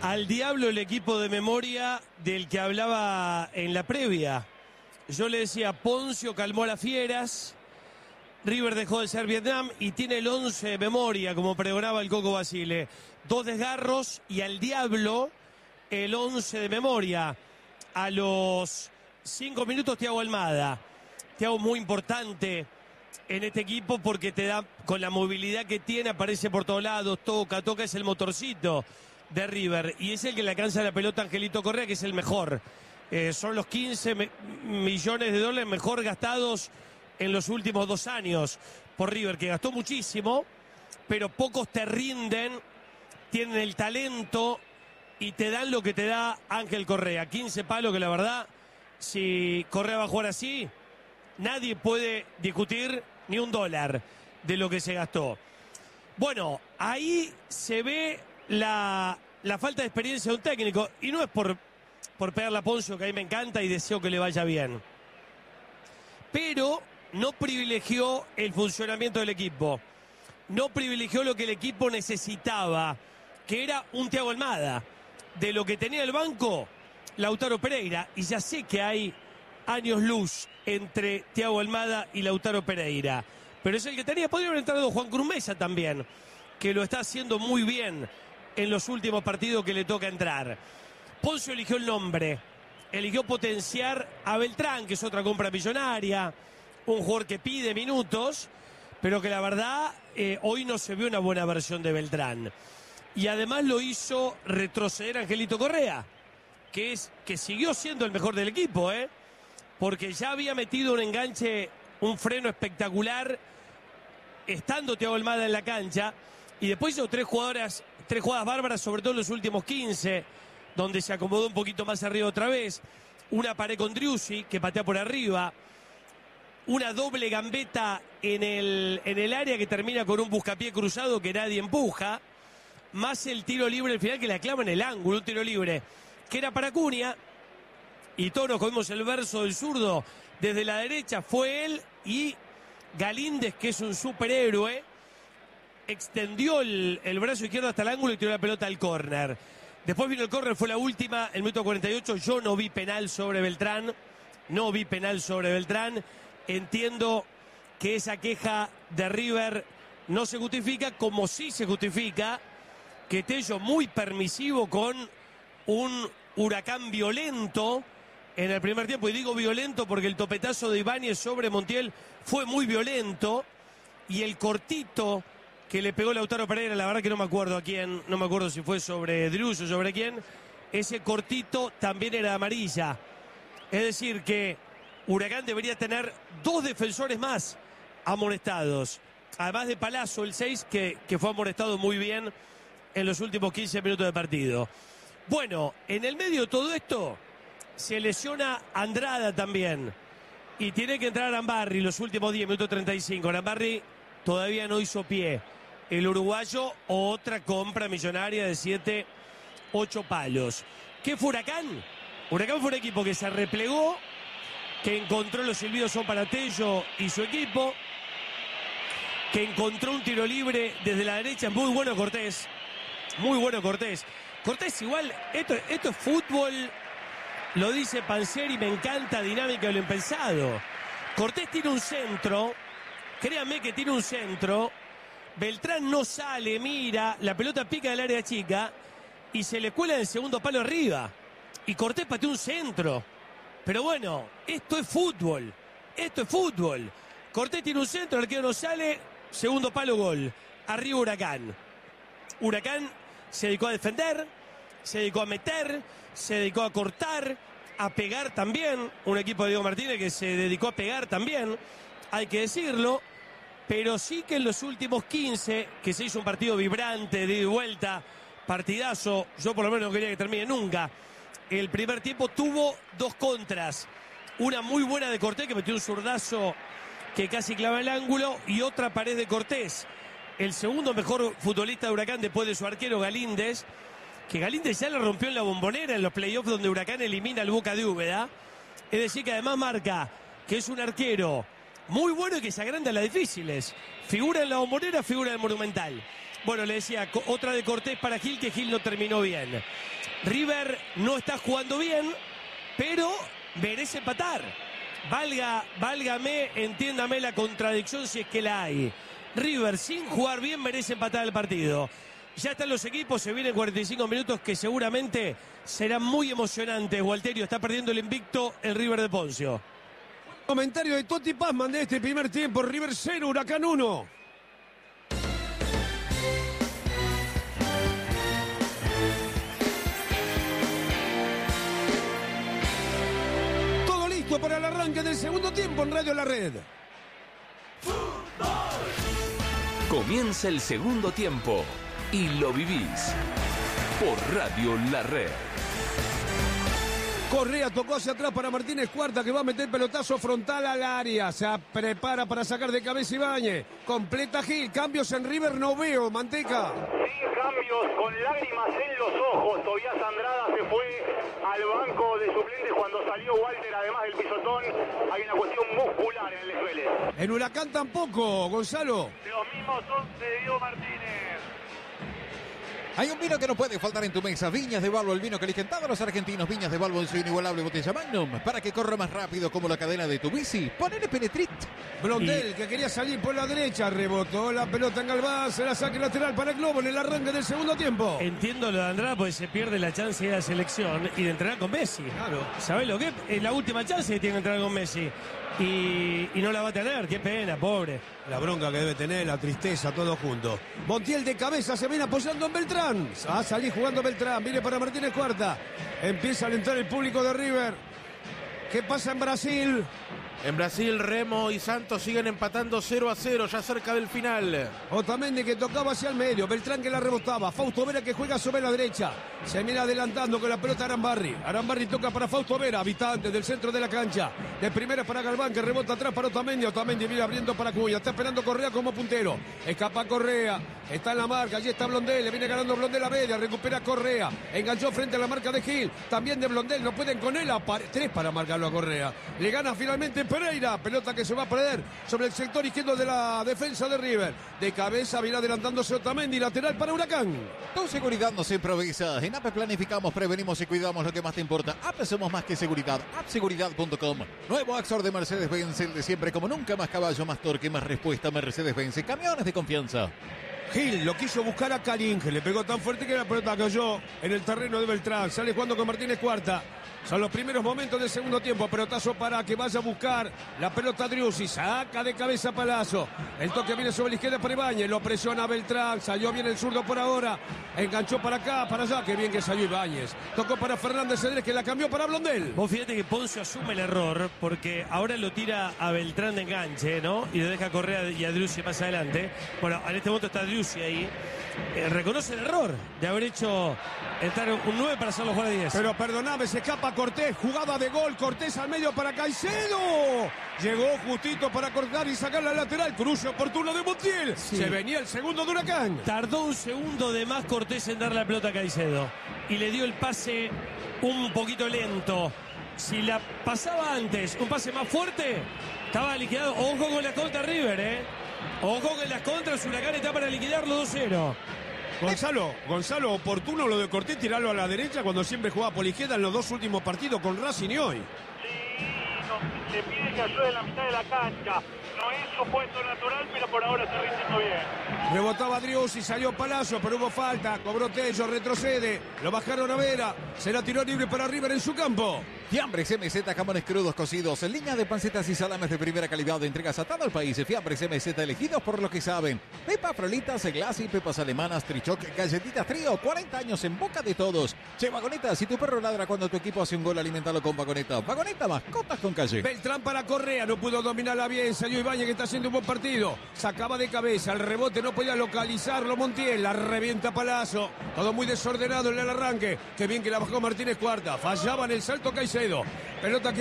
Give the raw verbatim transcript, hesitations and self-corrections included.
Al diablo el equipo de memoria del que hablaba en la previa. Yo le decía, Poncio calmó a las fieras, River dejó de ser Vietnam y tiene el once de memoria, como pregonaba el Coco Basile. Dos desgarros y al diablo el once de memoria. A los cinco minutos Thiago Almada. Thiago muy importante en este equipo porque te da, con la movilidad que tiene, aparece por todos lados, toca, toca, es el motorcito de River. Y es el que le alcanza la pelota a Angelito Correa, que es el mejor. Eh, son los quince me- millones de dólares mejor gastados en los últimos dos años por River, que gastó muchísimo, pero pocos te rinden, tienen el talento y te dan lo que te da Ángel Correa. quince palos que la verdad, si Correa va a jugar así, nadie puede discutir ni un dólar de lo que se gastó. Bueno, ahí se ve la, la falta de experiencia de un técnico, y no es por, por pegarle a Poncio, que a mí me encanta y deseo que le vaya bien, pero no privilegió el funcionamiento del equipo, no privilegió lo que el equipo necesitaba, que era un Thiago Almada. De lo que tenía el banco, Lautaro Pereira, y ya sé que hay años luz entre Thiago Almada y Lautaro Pereira, pero es el que tenía. Podría haber entrado Juan Cruz Mesa también, que lo está haciendo muy bien en los últimos partidos que le toca entrar. Poncio eligió el nombre, eligió potenciar a Beltrán, que es otra compra millonaria, un jugador que pide minutos, pero que la verdad eh, hoy no se vio una buena versión de Beltrán. Y además lo hizo retroceder a Angelito Correa, que es que siguió siendo el mejor del equipo, ¿eh? Porque ya había metido un enganche, un freno espectacular, estando Thiago Almada en la cancha, y después hizo tres jugadoras, tres jugadas bárbaras, sobre todo en los últimos quince, donde se acomodó un poquito más arriba otra vez, una pared con Driussi, que patea por arriba, una doble gambeta en el, en el área que termina con un buscapié cruzado que nadie empuja, más el tiro libre al final que la clava en el ángulo, un tiro libre que era para Cunha, y todos nos comimos el verso del zurdo desde la derecha, fue él, y Galíndez, que es un superhéroe, extendió el, el brazo izquierdo hasta el ángulo y tiró la pelota al córner. Después vino el córner, fue la última, el minuto cuarenta y ocho, yo no vi penal sobre Beltrán, no vi penal sobre Beltrán, entiendo que esa queja de River no se justifica, como sí se justifica que Tello muy permisivo con un Huracán violento en el primer tiempo, y digo violento porque el topetazo de Ibáñez sobre Montiel fue muy violento, y el cortito que le pegó Lautaro Pereira, la verdad que no me acuerdo a quién, no me acuerdo si fue sobre Drius o sobre quién, ese cortito también era de amarilla. Es decir que Huracán debería tener dos defensores más amonestados, además de Palazzo, el seis, que, que fue amonestado muy bien en los últimos quince minutos de partido. Bueno, en el medio de todo esto se lesiona Andrada también, y tiene que entrar Arambarri los últimos diez minutos treinta y cinco. Arambarri todavía no hizo pie. El uruguayo, otra compra millonaria de siete, ocho palos. ¿Qué fue Huracán? Huracán fue un equipo que se replegó, que encontró los silbidos son para Tello y su equipo, que encontró un tiro libre desde la derecha, muy bueno Cortés, muy bueno Cortés. Cortés igual, esto, esto es fútbol, lo dice Panzeri, me encanta dinámica de lo impensado. Cortés tiene un centro, créanme que tiene un centro, Beltrán no sale, mira, la pelota pica del área chica y se le cuela el segundo palo arriba. Y Cortés pateó un centro. Pero bueno, esto es fútbol, esto es fútbol. Cortés tiene un centro, el arquero no sale, segundo palo, gol. Arriba Huracán. Huracán se dedicó a defender, se dedicó a meter, se dedicó a cortar, a pegar también. Un equipo de Diego Martínez que se dedicó a pegar también, hay que decirlo. Pero sí que en los últimos quince, que se hizo un partido vibrante, de ida y vuelta, partidazo, yo por lo menos no quería que termine nunca. El primer tiempo tuvo dos contras. Una muy buena de Cortés, que metió un zurdazo que casi clava el ángulo, y otra pared de Cortés. El segundo mejor futbolista de Huracán después de su arquero Galíndez, que Galíndez ya le rompió en la Bombonera en los playoffs donde Huracán elimina al Boca de Úbeda. Es decir, que además marca que es un arquero muy bueno y que se agranda en las difíciles. Figura en la Bombonera, figura en el Monumental. Bueno, le decía, otra de Cortés para Gil, que Gil no terminó bien. River no está jugando bien, pero merece empatar. Valga, válgame, entiéndame la contradicción si es que la hay. River, sin jugar bien, merece empatar el partido. Ya están los equipos, se vienen cuarenta y cinco minutos que seguramente serán muy emocionantes. Gualterio, está perdiendo el invicto el River de Poncio. Comentario de Totti Pazman de este primer tiempo. River cero, Huracán uno. Todo listo para el arranque del segundo tiempo en Radio La Red. Comienza el segundo tiempo y lo vivís por Radio La Red. Correa tocó hacia atrás para Martínez Cuarta, que va a meter pelotazo frontal al área. Se prepara para sacar de cabeza Ibáñez. Completa Gil. Cambios en River no veo, Manteca. Sin cambios, con lágrimas en los ojos. Tobias Andrada se fue al banco de suplentes cuando salió Walter, además del pisotón. Hay una cuestión muscular en el Vélez. En Huracán tampoco, Gonzalo. Los mismos once de Diego Martínez. Hay un vino que no puede faltar en tu mesa. Viñas de Balbo, el vino que eligen todos los argentinos. Viñas de Balbo en su inigualable botella Magnum. Para que corra más rápido como la cadena de tu bici. Ponele Penetrit. Blondel, Y... que quería salir por la derecha, rebotó la pelota en Galván. Se la saque lateral para Globo en el arranque del segundo tiempo. Entiendo lo de Andrada porque se pierde la chance de la selección y de entrenar con Messi. Claro. ¿Sabés lo que es? La última chance que tiene que entrenar con Messi. Y, y no la va a tener. Qué pena, pobre. La bronca que debe tener, la tristeza, todo junto. Montiel de cabeza se viene apoyando en Beltrán. Va a salir jugando Beltrán. Viene para Martínez Cuarta. Empieza a alentar el público de River. ¿Qué pasa en Brasil? En Brasil, Remo y Santos siguen empatando cero a cero, ya cerca del final. Otamendi que tocaba hacia el medio. Beltrán que la rebotaba. Fausto Vera que juega sobre la derecha. Se viene adelantando con la pelota Arambarri. Arambarri toca para Fausto Vera, habitante del centro de la cancha. De primera para Galván, que rebota atrás para Otamendi. Otamendi viene abriendo para Cuya. Está esperando Correa como puntero. Escapa Correa. Está en la marca. Allí está Blondel. Le viene ganando Blondel a media. Recupera Correa. Enganchó frente a la marca de Gil. También de Blondel. No pueden con él. Apare- Tres para marcarlo a Correa. Le gana finalmente Pereira. Pelota que se va a perder sobre el sector izquierdo de la defensa de River. De cabeza viene adelantándose Otamendi. Lateral para Huracán. Tu seguridad no se improvisa. En A P E planificamos, prevenimos y cuidamos lo que más te importa. A P E somos más que seguridad. app seguridad punto com. Nuevo Axor de Mercedes-Benz, el de siempre, como nunca. Más caballo, más torque, más respuesta. Mercedes-Benz, camiones de confianza. Gil lo quiso buscar a Karim, que le pegó tan fuerte que la pelota cayó en el terreno de Beltrán. Sale jugando con Martínez Cuarta. Son los primeros momentos del segundo tiempo. Pelotazo para que vaya a buscar la pelota Driussi. Saca de cabeza Palazzo. El toque viene sobre la izquierda para Ibáñez. Lo presiona Beltrán. Salió bien el zurdo por ahora. Enganchó para acá, para allá. Qué bien que salió Ibáñez. Tocó para Fernández Cedrés, que la cambió para Blondel. Vos fíjate que Poncio asume el error porque ahora lo tira a Beltrán de enganche, ¿no? Y lo deja Correa y a Driussi más adelante. Bueno, en este momento está Driussi ahí. Eh, reconoce el error de haber hecho entrar un nueve para hacerlo jugar a diez. Pero perdoname, se escapa Cortés. Jugada de gol. Cortés al medio para Caicedo. Llegó justito para cortar y sacar la lateral. Cruce oportuno de Montiel. Sí. Se venía el segundo de Huracán. Tardó un segundo de más Cortés en dar la pelota a Caicedo. Y le dio el pase un poquito lento. Si la pasaba antes, un pase más fuerte, estaba liquidado. Ojo con la contra River, ¿eh? Ojo que en las contras Huracán está para liquidarlo dos cero. Gonzalo, Gonzalo, oportuno lo de Cortés tirarlo a la derecha cuando siempre jugaba por la izquierda en los dos últimos partidos con Racing y hoy. Sí, no, le pide que ayude en la mitad de la cancha. No es su puesto natural, pero por ahora está rindiendo bien. Rebotaba Driussi, salió Palazzo, pero hubo falta. Cobró Tello, retrocede. Lo bajaron a Vera. Se la tiró libre para River en su campo. Fiambres M Z, jamones crudos cocidos, en línea de pancetas y salames de primera calidad de entregas a todo el país. Fiambres M Z, elegidos por lo que saben. Pepa Frolitas, Glassy, pepas alemanas, Trichoc, galletitas Trío, cuarenta años en boca de todos. Che, Vagoneta, si tu perro ladra cuando tu equipo hace un gol, alimentalo con Vagoneta. Vagoneta, mascotas con calle. Beltrán para Correa, no pudo dominarla bien. Salió Ibáñez, que está haciendo un buen partido. Sacaba de cabeza, el rebote no podía localizarlo Montiel. La revienta Palazzo. Todo muy desordenado en el arranque. Qué bien que la bajó Martínez Cuarta. Fallaba en el salto Caicedo. Pelota que